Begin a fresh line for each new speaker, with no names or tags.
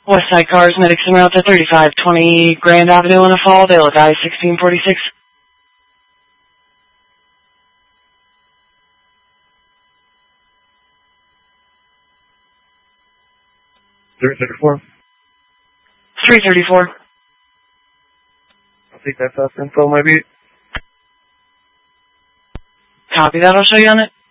Westside Cars, medics en route to 3520 Grand Avenue in a fall. They look I-1646.
$334.
334.
I'll take that fast info, maybe.
Copy that. I'll show you on it.